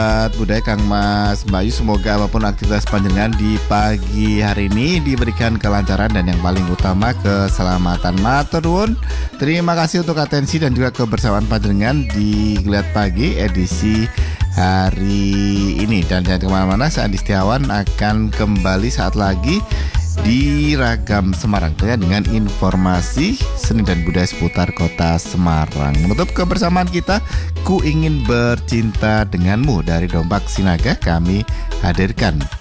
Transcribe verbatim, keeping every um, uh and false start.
budaya Kang Mas Bayu, semoga apapun aktivitas panjenengan di pagi hari ini diberikan kelancaran dan yang paling utama keselamatan. Matur nuwun. Terima kasih untuk atensi dan juga kebersamaan panjenengan di Geliat Pagi edisi hari ini. Dan jangan kemana-mana, saya Andi Setiawan akan kembali saat lagi di Ragam Semarang ya, dengan informasi seni dan budaya seputar kota Semarang. Menutup kebersamaan kita, Ku Ingin Bercinta Denganmu dari Dompak Sinaga kami hadirkan.